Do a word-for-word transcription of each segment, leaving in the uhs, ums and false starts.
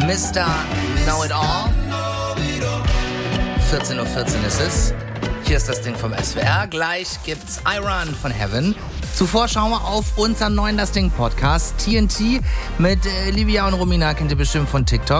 Mister Know-It-All. vierzehn Uhr vierzehn ist es. Hier ist das Ding vom S W R. Gleich gibt's I Run von Heaven. Zuvor schauen wir auf unseren neuen Das Ding Podcast. T N T mit äh, Livia und Romina, kennt ihr bestimmt von TikTok.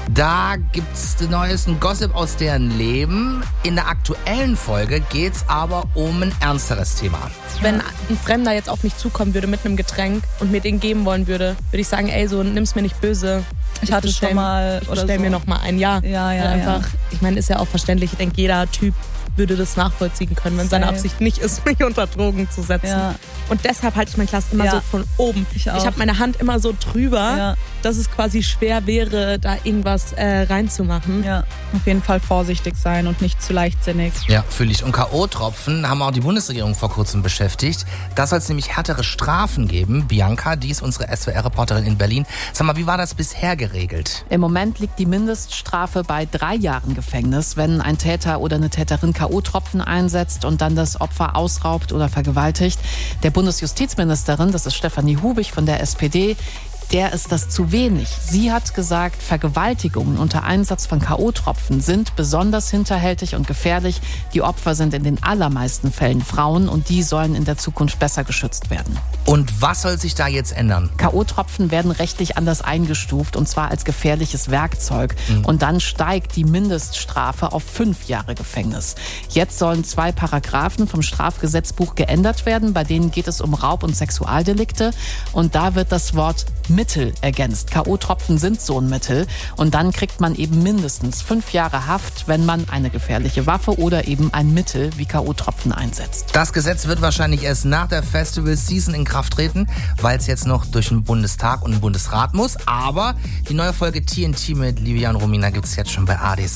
Da gibt's den neuesten Gossip aus deren Leben. In der aktuellen Folge geht's aber um ein ernsteres Thema. Wenn ein Fremder jetzt auf mich zukommen würde mit einem Getränk und mir den geben wollen würde, würde ich sagen, ey, so nimm's mir nicht böse. Ich hatte schon mal Ich oder bestell so. mir noch mal ein Ja. Ja, ja, einfach, ja. Ich meine, ist ja auch verständlich. Ich denke, jeder Typ würde das nachvollziehen können, wenn seine Safe. Absicht nicht ist, mich unter Drogen zu setzen. Ja. Und deshalb halte ich mein Glas immer Ja. so von oben. Ich auch. Ich habe meine Hand immer so drüber, Ja. dass es quasi schwer wäre, da irgendwas äh, reinzumachen. Ja, auf jeden Fall vorsichtig sein und nicht zu leichtsinnig. Ja, fühle ich. Und K O-Tropfen haben auch die Bundesregierung vor kurzem beschäftigt. Da soll es nämlich härtere Strafen geben. Bianca, die ist unsere S W R-Reporterin in Berlin. Sag mal, wie war das bisher geregelt? Im Moment liegt die Mindeststrafe bei drei Jahren Gefängnis, wenn ein Täter oder eine Täterin K O-Tropfen einsetzt und dann das Opfer ausraubt oder vergewaltigt. Der Bundesjustizministerin, das ist Stefanie Hubig von der S P D, der ist das zu wenig. Sie hat gesagt, Vergewaltigungen unter Einsatz von K O-Tropfen sind besonders hinterhältig und gefährlich. Die Opfer sind in den allermeisten Fällen Frauen und die sollen in der Zukunft besser geschützt werden. Und was soll sich da jetzt ändern? K O-Tropfen werden rechtlich anders eingestuft und zwar als gefährliches Werkzeug. Mhm. Und dann steigt die Mindeststrafe auf fünf Jahre Gefängnis. Jetzt sollen zwei Paragraphen vom Strafgesetzbuch geändert werden. Bei denen geht es um Raub- und Sexualdelikte. Und da wird das Wort Mittel ergänzt. K O-Tropfen sind so ein Mittel. Und dann kriegt man eben mindestens fünf Jahre Haft, wenn man eine gefährliche Waffe oder eben ein Mittel wie K O-Tropfen einsetzt. Das Gesetz wird wahrscheinlich erst nach der Festival-Season in Kraft treten, weil es jetzt noch durch den Bundestag und den Bundesrat muss. Aber die neue Folge T N T mit Livia und Romina gibt es jetzt schon bei A D